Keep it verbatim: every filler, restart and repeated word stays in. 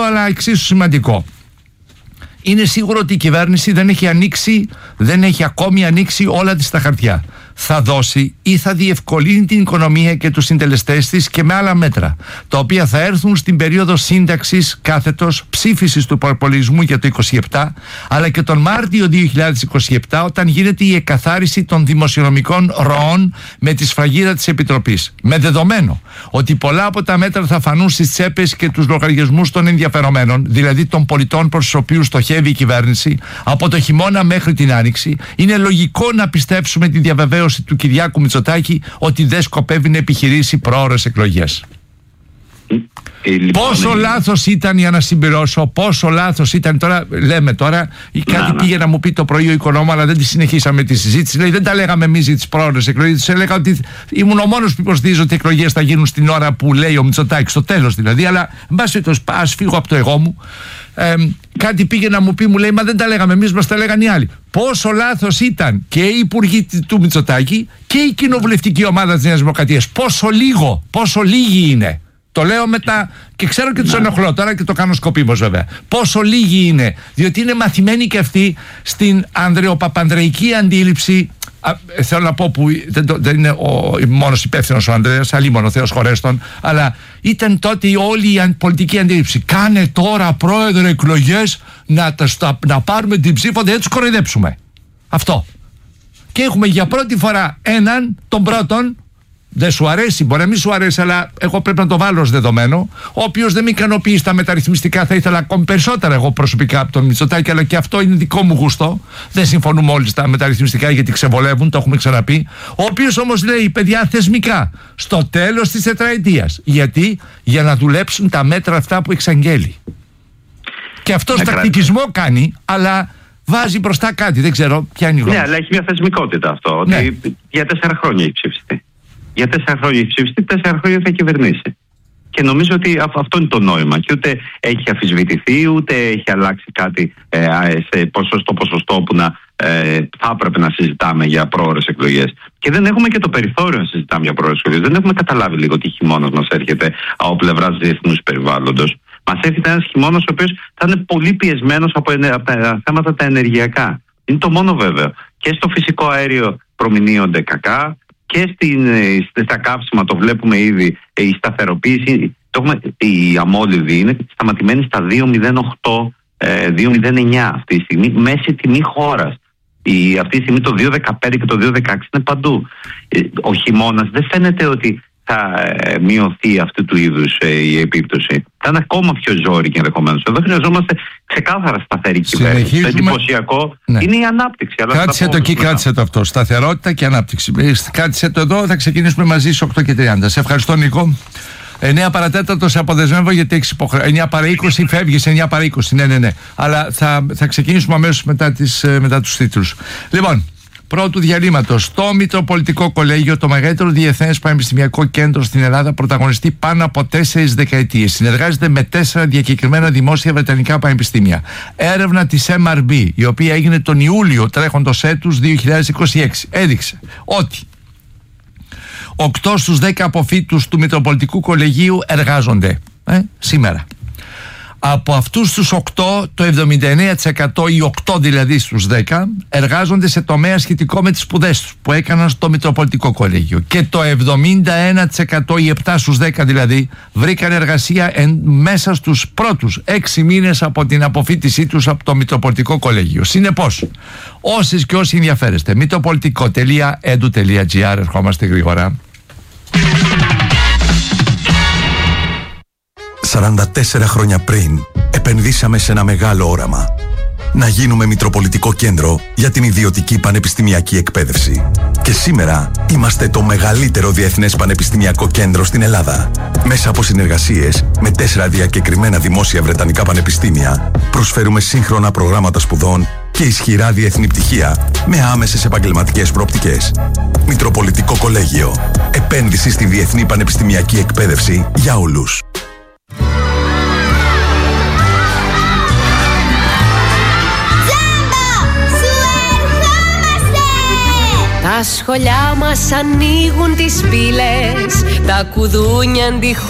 αλλά εξίσου σημαντικό. Είναι σίγουρο ότι η κυβέρνηση δεν έχει ανοίξει, δεν έχει ακόμη ανοίξει όλα της τα χαρτιά. Θα δώσει ή θα διευκολύνει την οικονομία και τους συντελεστές της και με άλλα μέτρα, τα οποία θα έρθουν στην περίοδο σύνταξης κάθετος ψήφισης του προπολογισμού για το είκοσι επτά, αλλά και τον Μάρτιο δύο χιλιάδες είκοσι επτά, όταν γίνεται η εκαθάριση των δημοσιονομικών ροών με τη σφραγίδα της Επιτροπής. Με δεδομένο ότι πολλά από τα μέτρα θα φανούν στις τσέπες και τους λογαριασμούς των ενδιαφερομένων, δηλαδή των πολιτών προς τους οποίους στοχεύει η κυβέρνηση, από το χειμώνα μέχρι την άνοιξη, είναι λογικό να πιστέψουμε τη διαβεβαίωση του Κυριάκου Μητσοτάκη ότι δεν σκοπεύει να επιχειρήσει πρόωρες εκλογές. Ε, λοιπόν, πόσο ε, λάθος ήταν, για να συμπληρώσω, πόσο λάθος ήταν, τώρα λέμε τώρα, ή κάτι να, πήγε να. να μου πει το πρωί ο οικονόμος, αλλά δεν τη συνεχίσαμε τη συζήτηση. Λέει, δεν τα λέγαμε εμείς για τις πρόωρες εκλογές. Τους έλεγα ότι ήμουν ο μόνος που υποστηρίζω ότι οι εκλογές θα γίνουν στην ώρα που λέει ο Μητσοτάκης, στο τέλος δηλαδή. Αλλά, εν πάση περιπτώσει, ας φύγω από το εγώ μου. Ε, κάτι πήγε να μου πει, μου λέει, μα δεν τα λέγαμε εμείς, μας τα λέγανε οι άλλοι. Πόσο λάθος ήταν και οι υπουργοί του Μητσοτάκη και η κοινοβουλευτική ομάδα της Νέας Δημοκρατίας. Πόσο λίγο, πόσο λίγοι είναι. Το λέω μετά και ξέρω και τους ενοχλώ τώρα και το κάνω σκοπίμως βέβαια. Πόσο λίγοι είναι, διότι είναι μαθημένοι και αυτοί στην ανδρεοπαπανδρεϊκή αντίληψη. Α, θέλω να πω που δεν, το, δεν είναι ο μόνος υπεύθυνος ο Ανδρέας, αλλήμον ο Θεός χωρέστον, αλλά ήταν τότε όλη η πολιτική αντίληψη. Κάνε τώρα, πρόεδρε, εκλογές να, τα, να πάρουμε την ψήφο, δεν τους κοροϊδέψουμε. Αυτό. Και έχουμε για πρώτη φορά έναν, τον πρώτον. Δεν σου αρέσει, μπορεί να μην σου αρέσει, αλλά εγώ πρέπει να το βάλω ως δεδομένο. Ο οποίος δεν με ικανοποιεί στα μεταρρυθμιστικά, θα ήθελα ακόμη περισσότερα εγώ προσωπικά από τον Μητσοτάκη, αλλά και αυτό είναι δικό μου γούστο. Δεν συμφωνούμε όλοι στα μεταρρυθμιστικά γιατί ξεβολεύουν, το έχουμε ξαναπεί. Ο οποίος όμως λέει, παιδιά, θεσμικά, στο τέλος της τετραετίας. Γιατί? Για να δουλέψουν τα μέτρα αυτά που εξαγγέλει. Και αυτός τακτικισμό κάνει, αλλά βάζει μπροστά κάτι. Δεν ξέρω ποια είναι η γνώμη. Ναι, αλλά έχει μια θεσμικότητα αυτό. Ναι. Ότι για τέσσερα χρόνια έχει ψηφιστεί. Για τέσσερα χρόνια έχει ψηφιστεί, τέσσερα χρόνια θα κυβερνήσει. Και νομίζω ότι αυτό είναι το νόημα. Και ούτε έχει αφισβητηθεί, ούτε έχει αλλάξει κάτι ε, σε ποσοστό ποσοστό που να, ε, θα έπρεπε να συζητάμε για πρόωρες εκλογές. Και δεν έχουμε και το περιθώριο να συζητάμε για πρόωρες εκλογές. Δεν έχουμε καταλάβει λίγο τι χειμώνας μας έρχεται από πλευράς διεθνούς περιβάλλοντος. Μας έρχεται ένας χειμώνας ο οποίος θα είναι πολύ πιεσμένος από, από τα θέματα τα ενεργειακά. Είναι το μόνο βέβαιο. Και στο φυσικό αέριο προμηνύονται κακά. Και στην, στα καύσιμα το βλέπουμε ήδη, η σταθεροποίηση, το έχουμε, η αμόλυδη είναι σταματημένη στα δύο κόμμα μηδέν οκτώ, δύο κόμμα μηδέν εννιά αυτή τη στιγμή, μέση τιμή χώρας. Η, αυτή τη στιγμή το δύο κόμμα δεκαπέντε και το δύο κόμμα δεκαέξι είναι παντού. Ο χειμώνας δεν φαίνεται ότι θα ε, μειωθεί αυτού του είδους ε, η επίπτωση. Θα είναι ακόμα πιο ζώρικη ενδεχομένως. Εδώ χρειαζόμαστε ξεκάθαρα σταθερή κυβέρνηση. Το εντυπωσιακό ναι. είναι η ανάπτυξη. Αλλά κράτησε το εκεί, κράτησε το αυτό. Σταθερότητα και ανάπτυξη. Κράτησε το εδώ, θα ξεκινήσουμε μαζί στις οκτώ και τριάντα. Σε ευχαριστώ, Νίκο. εννιά παρατέταρτο σε αποδεσμεύω γιατί έχεις υποχρεώσει. εννιά παρά είκοσι φεύγεις, εννιά παρά είκοσι. Ναι, ναι, ναι. Αλλά θα, θα ξεκινήσουμε αμέσως μετά, τις, μετά τους τίτλους. Λοιπόν. Πρώτου διαλύματος, το Μητροπολιτικό Κολέγιο, το μεγαλύτερο διεθνές πανεπιστημιακό κέντρο στην Ελλάδα, πρωταγωνιστεί πάνω από τέσσερις δεκαετίες. Συνεργάζεται με τέσσερα διακεκριμένα δημόσια βρετανικά πανεπιστήμια. Έρευνα της εμ αρ μπι, η οποία έγινε τον Ιούλιο τρέχοντος έτους δύο χιλιάδες είκοσι έξι, έδειξε ότι οκτώ στους δέκα αποφύτους του Μητροπολιτικού Κολεγίου εργάζονται ε, σήμερα. Από αυτούς τους οκτώ, το εβδομήντα εννέα τοις εκατό ή οκτώ δηλαδή στους δέκα εργάζονται σε τομέα σχετικό με τις σπουδές τους που έκαναν στο Μητροπολιτικό Κολέγιο. Και το εβδομήντα ένα τοις εκατό ή επτά στους δέκα δηλαδή βρήκαν εργασία εν, μέσα στους πρώτους έξι μήνες από την αποφύτισή τους από το Μητροπολιτικό Κολέγιο. Συνεπώς, όσες και όσοι ενδιαφέρεστε, μητροπολιτικό τελεία edu τελεία gr, ερχόμαστε γρήγορα. σαράντα τέσσερα χρόνια πριν επενδύσαμε σε ένα μεγάλο όραμα. Να γίνουμε Μητροπολιτικό Κέντρο για την ιδιωτική πανεπιστημιακή εκπαίδευση. Και σήμερα είμαστε το μεγαλύτερο διεθνές πανεπιστημιακό κέντρο στην Ελλάδα. Μέσα από συνεργασίες με τέσσερα διακεκριμένα δημόσια βρετανικά πανεπιστήμια, προσφέρουμε σύγχρονα προγράμματα σπουδών και ισχυρά διεθνή πτυχία με άμεσες επαγγελματικές προοπτικές. Μητροπολιτικό Κολέγιο. Επένδυση στη διεθνή πανεπιστημιακή εκπαίδευση για όλους. Τα σχολιά μας ανοίγουν τις πύλες, τα κουδούνια αντιχ...